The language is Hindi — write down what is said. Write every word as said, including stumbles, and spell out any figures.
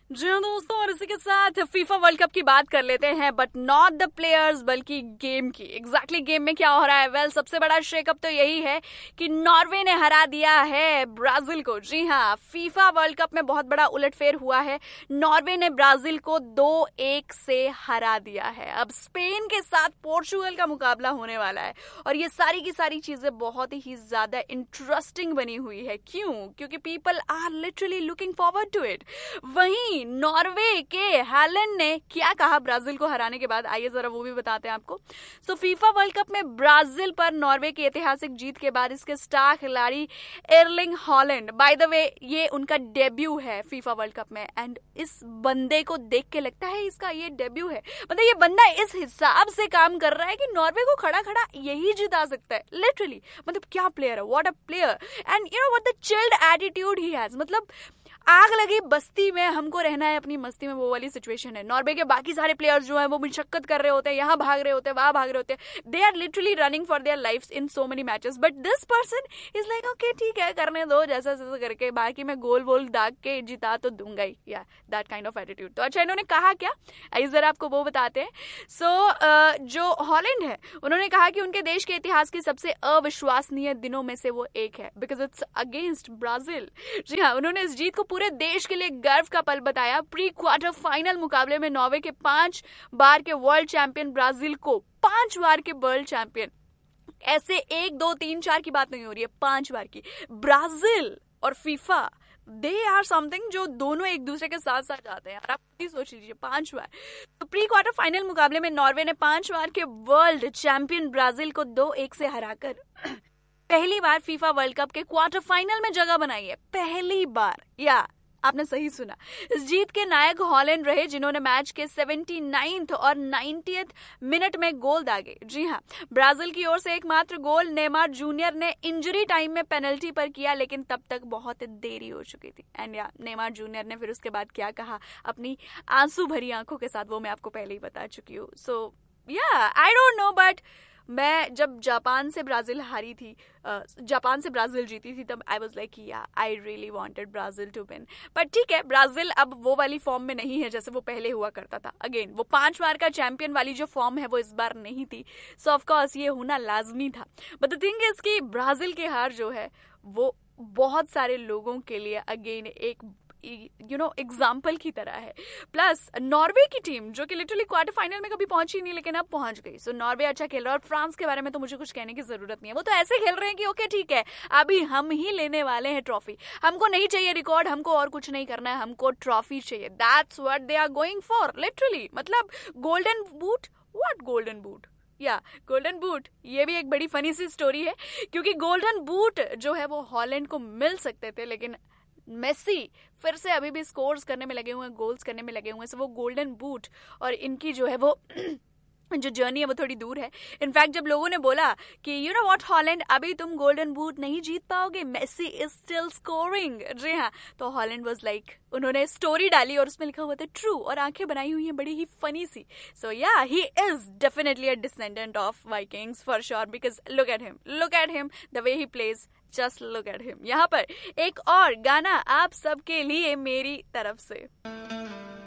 जी हाँ दोस्तों, और इसी के साथ फीफा वर्ल्ड कप की बात कर लेते हैं, बट नॉट द प्लेयर्स बल्कि गेम की। एग्जैक्टली exactly गेम में क्या हो रहा है? वेल well, सबसे बड़ा शेकअप तो यही है कि नॉर्वे ने हरा दिया है ब्राजील को। जी हाँ, फीफा वर्ल्ड कप में बहुत बड़ा उलटफेर हुआ है। नॉर्वे ने ब्राजील को दो एक से हरा दिया है। अब स्पेन के साथ पोर्चुगल का मुकाबला होने वाला है और ये सारी की सारी चीजें बहुत ही ज्यादा इंटरेस्टिंग बनी हुई है। क्यों? क्योंकि people are literally looking forward to it. वहीं नॉर्वे के हैलेंड ने क्या कहा ब्राजील को हराने के बाद, आइए जरा वो भी बताते हैं आपको। सो फीफा वर्ल्ड कप में ब्राजील पर नॉर्वे की ऐतिहासिक जीत के बाद इसके स्टार खिलाड़ी Erling Haaland, by the way ये उनका डेब्यू है फीफा वर्ल्ड कप में, एंड इस बंदे को देख के लगता है इसका ये डेब्यू है। मतलब ये बंदा इस हिसाब से काम कर रहा है कि नॉर्वे को खड़ा खड़ा यही जिता सकता है लिटरली। मतलब क्या प्लेयर है, what a player, and you know what the chilled attitude he has. मतलब आग लगी बस्ती में हमको रहना है अपनी मस्ती में, वो वाली सिचुएशन है। नॉर्वे के बाकी सारे प्लेयर्स जो हैं वो मुशक्कत कर रहे होते हैं, यहाँ भाग रहे होते हैं, वहां भाग रहे होते हैं। They are literally running for their lives in so many matches, but this person is like okay ठीक है, करने दो जैसा जैसा करके, बाकी मैं गोल वोल दाग के जिता तो दूंगा ही, या दैट काइंड ऑफ एटीट्यूड। तो अच्छा, इन्होंने कहा क्या, आइए जरा आपको वो बताते हैं। सो so, uh, जो हॉलैंड है उन्होंने कहा कि उनके देश के इतिहास के सबसे अविश्वसनीय दिनों में से वो एक है, बिकॉज इट्स अगेंस्ट ब्राजील। जी हाँ, उन्होंने इस जीत को पूरे देश के लिए गर्व का पल बताया। प्री क्वार्टर फाइनल मुकाबले में नॉर्वे के पांच बार के वर्ल्ड चैंपियन ब्राजील को पांच बार के वर्ल्ड चैंपियन, ऐसे एक दो तीन चार की बात नहीं हो रही है, पांच बार की, ब्राजील और फीफा, दे आर समथिंग जो दोनों एक दूसरे के साथ साथ जाते हैं। आप भी सोच लीजिए, पांच बार। तो प्री क्वार्टर फाइनल मुकाबले में नॉर्वे ने पांच बार के वर्ल्ड चैंपियन ब्राजील को दो एक से हराकर पहली बार फीफा वर्ल्ड कप के क्वार्टर फाइनल में जगह बनाई है। पहली बार, या आपने सही सुना। इस जीत के नायक हॉलैंड रहे, जिन्होंने मैच के सेवेंटी-नाइन्थ और नाइंटियथ मिनट में गोल दागे। जी हाँ, ब्राजील की ओर से एकमात्र गोल नेमार जूनियर ने इंजरी टाइम में पेनल्टी पर किया, लेकिन तब तक बहुत देरी हो चुकी थी। एंड या नेमार जूनियर ने फिर उसके बाद क्या कहा अपनी आंसू भरी आंखों के साथ, वो मैं आपको पहले ही बता चुकी हूँ। सो या आई डोंट नो, बट मैं जब जापान से ब्राजील हारी थी, जापान से ब्राजील जीती थी, तब आई वाज लाइक या I really wanted Brazil to win. पर ठीक है, ब्राजील अब वो वाली फॉर्म में नहीं है जैसे वो पहले हुआ करता था। अगेन वो पांच बार का चैंपियन वाली जो फॉर्म है वो इस बार नहीं थी। सो ऑफ कोर्स ये होना लाजमी था। बट द थिंग इज कि ब्राजील की हार जो है वो बहुत सारे लोगों के लिए अगेन एक यू नो एग्जाम्पल की तरह है। प्लस नॉर्वे की टीम जो कि लिटरली क्वार्टर फाइनल में कभी पहुंची नहीं, लेकिन अब पहुंच गई। सो नॉर्वे अच्छा खेल रहा है, और फ्रांस के बारे में तो मुझे कुछ कहने की जरूरत नहीं है। वो तो ऐसे खेल रहे हैं कि ओके ठीक है, अभी हम ही लेने वाले हैं ट्रॉफी, हमको नहीं चाहिए रिकॉर्ड, हमको और कुछ नहीं करना है, हमको ट्रॉफी चाहिए। That's what they are going for literally. मतलब golden boot, what golden boot, या गोल्डन बूट, ये भी एक बड़ी फनी सी स्टोरी है, क्योंकि गोल्डन बूट जो है वो हॉलैंड को मिल सकते थे, लेकिन मेसी फिर से अभी भी स्कोर्स करने में लगे हुए हैं, गोल्स करने में लगे हुए हैं। सो वो गोल्डन बूट और इनकी जो है वो जो जर्नी है वो थोड़ी दूर है। इनफैक्ट जब लोगों ने बोला कि यू नो व्हाट हॉलैंड, अभी तुम गोल्डन बूट नहीं जीत पाओगे, मेसी इज स्टिल स्कोरिंग। जी हाँ, तो हॉलैंड वाज लाइक, उन्होंने स्टोरी डाली और उसमें लिखा हुआ था ट्रू, और आंखें बनाई हुई हैं बड़ी ही फनी सी। सो या he is definitely a descendant of Vikings for sure, because look at him, look at him the way he plays, just look at him. यहाँ पर एक और गाना आप सबके लिए मेरी तरफ से।